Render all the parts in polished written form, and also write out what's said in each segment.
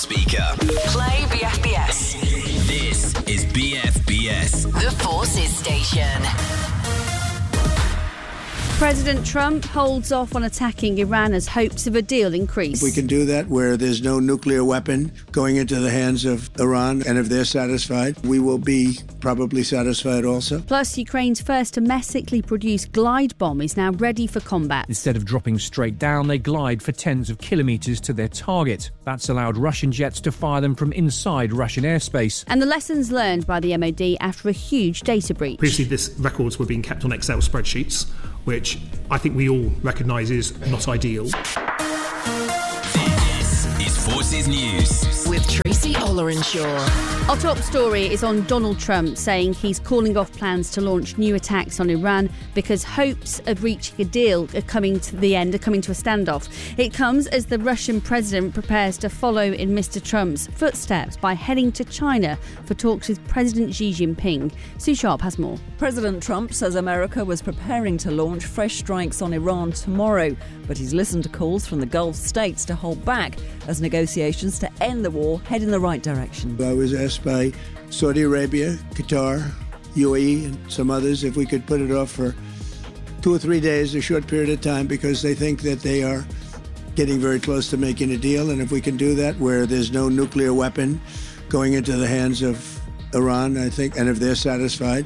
speaker. Play BFBS. This is BFBS. The Forces Station. President Trump holds off on attacking Iran as hopes of a deal increase. We can do that where there's no nuclear weapon going into the hands of Iran, and if they're satisfied, we will be probably satisfied also. Plus, Ukraine's first domestically produced glide bomb is now ready for combat. Instead of dropping straight down, they glide for tens of kilometres to their target. That's allowed Russian jets to fire them from inside Russian airspace. And the lessons learned by the MOD after a huge data breach. Previously, these records were being kept on Excel spreadsheets, which I think we all recognise is not ideal. This is Forces News. With Tracy Ollerenshaw. Our top story is on Donald Trump saying he's calling off plans to launch new attacks on Iran because hopes of reaching a deal are coming to a standoff. It comes as the Russian president prepares to follow in Mr. Trump's footsteps by heading to China for talks with President Xi Jinping. Sue Sharp has more. President Trump says America was preparing to launch fresh strikes on Iran tomorrow, but he's listened to calls from the Gulf states to hold back as negotiations to end the war head in the right direction. I was asked by Saudi Arabia, Qatar, UAE, and some others if we could put it off for 2 or 3 days, a short period of time, because they think that they are getting very close to making a deal. And if we can do that where there's no nuclear weapon going into the hands of Iran, I think, and if they're satisfied,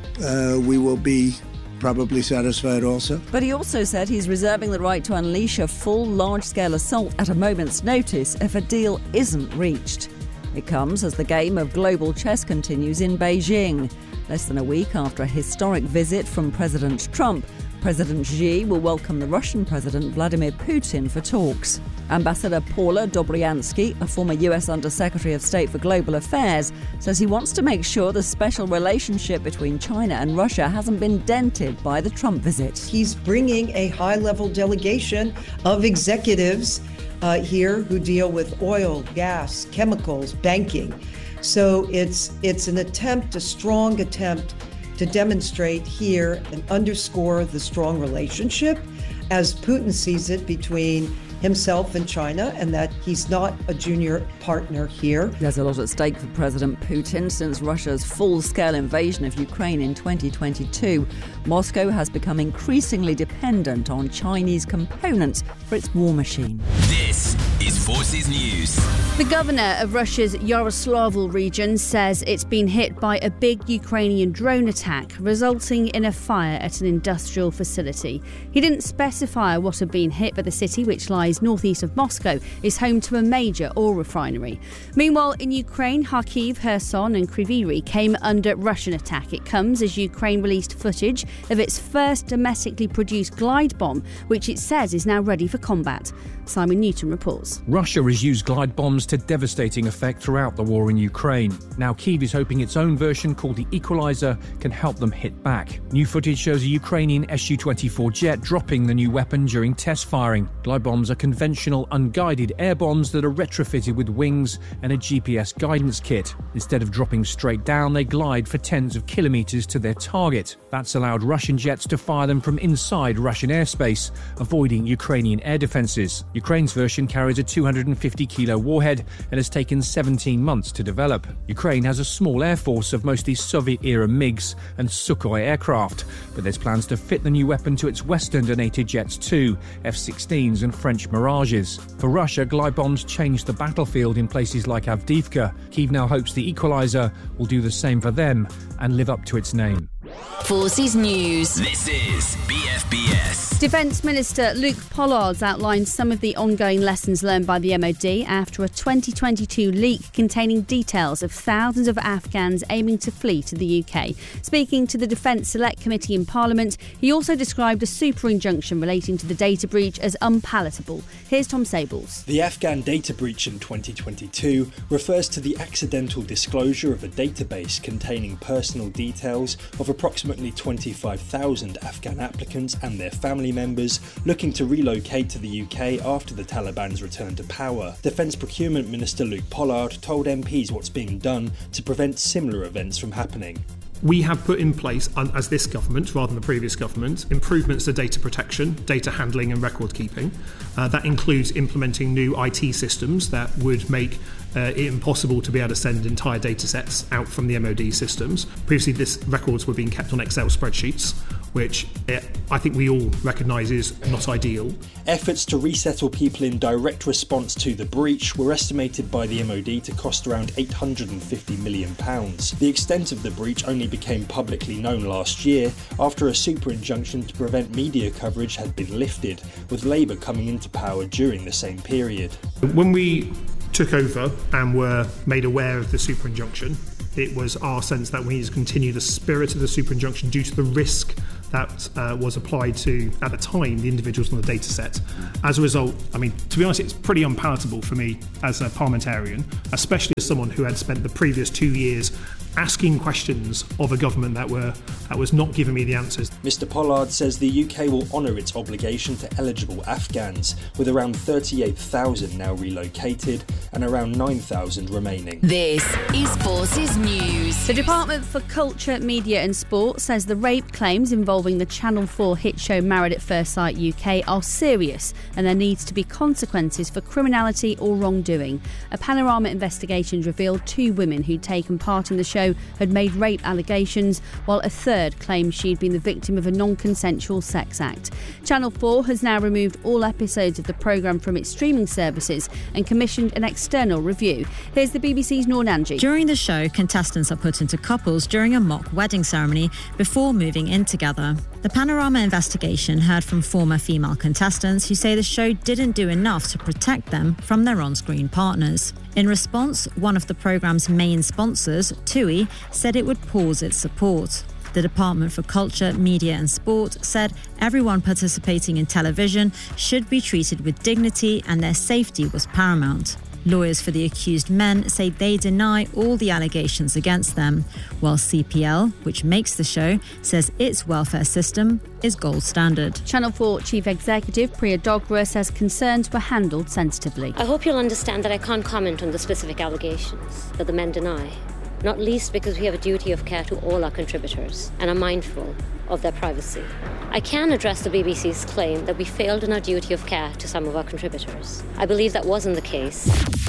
we will be probably satisfied also. But he also said he's reserving the right to unleash a full large-scale assault at a moment's notice if a deal isn't reached. It comes as the game of global chess continues in Beijing. Less than a week after a historic visit from President Trump, President Xi will welcome the Russian President Vladimir Putin for talks. Ambassador Paula Dobryansky, a former US Undersecretary of State for Global Affairs, says he wants to make sure the special relationship between China and Russia hasn't been dented by the Trump visit. He's bringing a high-level delegation of executives here who deal with oil, gas, chemicals, banking. So it's an attempt, a strong attempt, to demonstrate here and underscore the strong relationship as Putin sees it between himself and China, and that he's not a junior partner here. There's a lot at stake for President Putin since Russia's full-scale invasion of Ukraine in 2022. Moscow has become increasingly dependent on Chinese components for its war machine. This is Forces News. The governor of Russia's Yaroslavl region says it's been hit by a big Ukrainian drone attack, resulting in a fire at an industrial facility. He didn't specify what had been hit, but the city, which lies northeast of Moscow, is home to a major oil refinery. Meanwhile, in Ukraine, Kharkiv, Kherson and Kryvyi Rih came under Russian attack. It comes as Ukraine released footage of its first domestically produced glide bomb, which it says is now ready for combat. Simon Newton reports. Russia has used glide bombs to devastating effect throughout the war in Ukraine. Now Kyiv is hoping its own version, called the Equalizer, can help them hit back. New footage shows a Ukrainian Su-24 jet dropping the new weapon during test firing. Glide bombs are conventional, unguided air bombs that are retrofitted with wings and a GPS guidance kit. Instead of dropping straight down, they glide for tens of kilometres to their target. That's allowed Russian jets to fire them from inside Russian airspace, avoiding Ukrainian air defences. Ukraine's version carries a 250-kilo warhead and has taken 17 months to develop. Ukraine has a small air force of mostly Soviet-era MiGs and Sukhoi aircraft, but there's plans to fit the new weapon to its Western donated jets too, F-16s and French Mirages. For Russia, glide bombs changed the battlefield in places like Avdiivka. Kyiv now hopes the Equalizer will do the same for them and live up to its name. Forces News. This is BFBS. Defence Minister Luke Pollard's outlined some of the ongoing lessons learned by the MOD after a 2022 leak containing details of thousands of Afghans aiming to flee to the UK. Speaking to the Defence Select Committee in Parliament, he also described a super injunction relating to the data breach as unpalatable. Here's Tom Sables. The Afghan data breach in 2022 refers to the accidental disclosure of a database containing personal details of approximately 25,000 Afghan applicants and their family members looking to relocate to the UK after the Taliban's return to power. Defence Procurement Minister Luke Pollard told MPs what's being done to prevent similar events from happening. We have put in place, as this government, rather than the previous government, improvements to data protection, data handling and record keeping. That includes implementing new IT systems that would make it impossible to be able to send entire data sets out from the MOD systems. Previously, records were being kept on Excel spreadsheets, which I think we all recognise is not ideal. Efforts to resettle people in direct response to the breach were estimated by the MOD to cost around £850 million. The extent of the breach only became publicly known last year after a super injunction to prevent media coverage had been lifted, with Labour coming into power during the same period. When we took over and were made aware of the super injunction, it was our sense that we need to continue the spirit of the super injunction due to the risk that was applied to, at the time, the individuals on the data set. As a result, I mean, to be honest, it's pretty unpalatable for me as a parliamentarian, especially as someone who had spent the previous 2 years asking questions of a government that was not giving me the answers. Mr Pollard says the UK will honour its obligation to eligible Afghans, with around 38,000 now relocated and around 9,000 remaining. This is Forces News. The Department for Culture, Media and Sport says the rape claims involving the Channel 4 hit show Married at First Sight UK are serious and there needs to be consequences for criminality or wrongdoing. A Panorama investigation revealed 2 women who'd taken part in the show had made rape allegations, while a third claimed she'd been the victim of a non-consensual sex act. Channel 4 has now removed all episodes of the programme from its streaming services and commissioned an external review. Here's the BBC's Noor Nanji. During the show, contestants are put into couples during a mock wedding ceremony before moving in together. The Panorama investigation heard from former female contestants who say the show didn't do enough to protect them from their on-screen partners. In response, one of the programme's main sponsors, TUI, said it would pause its support. The Department for Culture, Media and Sport said everyone participating in television should be treated with dignity and their safety was paramount. Lawyers for the accused men say they deny all the allegations against them, while CPL, which makes the show, says its welfare system is gold standard. Channel 4 Chief Executive Priya Dogra says concerns were handled sensitively. I hope you'll understand that I can't comment on the specific allegations that the men deny, not least because we have a duty of care to all our contributors and are mindful of their privacy. I can address the BBC's claim that we failed in our duty of care to some of our contributors. I believe that wasn't the case.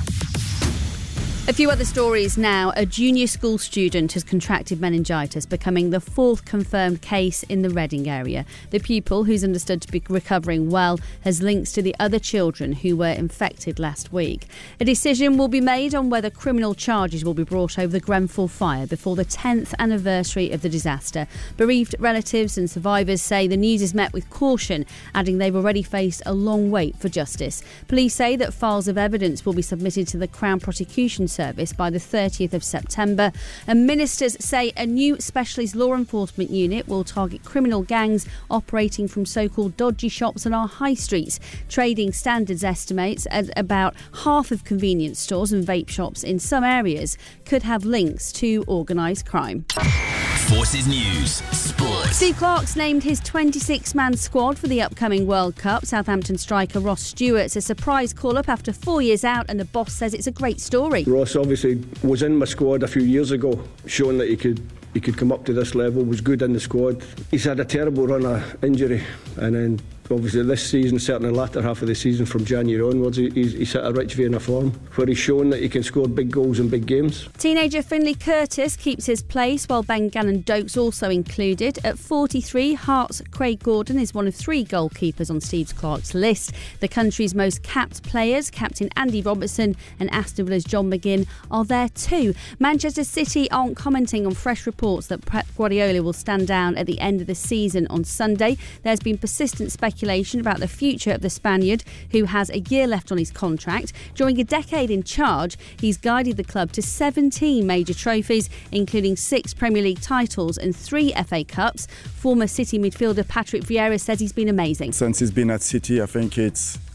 A few other stories now. A junior school student has contracted meningitis, becoming the 4th confirmed case in the Reading area. The pupil, who's understood to be recovering well, has links to the other children who were infected last week. A decision will be made on whether criminal charges will be brought over the Grenfell fire before the 10th anniversary of the disaster. Bereaved relatives and survivors say the news is met with caution, adding they've already faced a long wait for justice. Police say that files of evidence will be submitted to the Crown Prosecution Service by the 30th of September. And ministers say a new specialist law enforcement unit will target criminal gangs operating from so-called dodgy shops on our high streets. Trading Standards estimates at about half of convenience stores and vape shops in some areas could have links to organised crime. Forces News Sport. Steve Clarke's named his 26-man squad for the upcoming World Cup. Southampton striker Ross Stewart's a surprise call-up after 4 years out, and the boss says it's a great story. Ross obviously was in my squad a few years ago, showing that he could come up to this level, was good in the squad. He's had a terrible run of injury, and then obviously this season, certainly the latter half of the season from January onwards, he's hit a rich vein of form where he's shown that he can score big goals in big games. Teenager Finlay Curtis keeps his place, while Ben Gannon-Doak's also included. At 43, Hearts' Craig Gordon is one of 3 goalkeepers on Steve Clarke's list. The country's most capped players, Captain Andy Robertson and Aston Villa's John McGinn, are there too. Manchester City aren't commenting on fresh reports that Pep Guardiola will stand down at the end of the season on Sunday. There's been persistent speculation about the future of the Spaniard, who has a year left on his contract. During a decade in charge, he's guided the club to 17 major trophies, including 6 Premier League titles and 3 FA Cups. Former City midfielder Patrick Vieira says he's been amazing. Since he's been at City, I think it's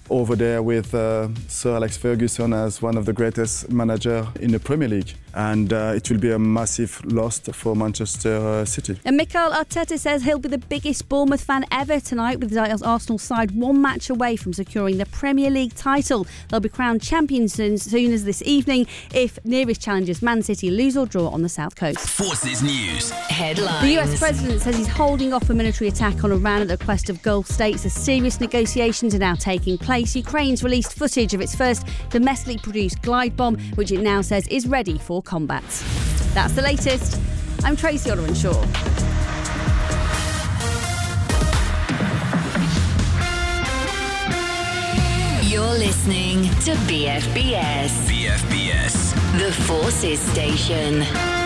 over there with Sir Alex Ferguson as one of the greatest managers in the Premier League. And it will be a massive loss for Manchester City. And Mikel Arteta says he'll be the biggest Bournemouth fan ever tonight, with his Arsenal side one match away from securing the Premier League title. They'll be crowned champions soon as this evening if nearest challengers Man City lose or draw on the South Coast. Forces News Headlines. The US President says he's holding off a military attack on Iran at the request of Gulf states as serious negotiations are now taking place. Ukraine's released footage of its first domestically produced glide bomb, which it now says is ready for combat. That's the latest. I'm Tracy Otterman-Shaw. You're listening to BFBS. BFBS, The Forces Station.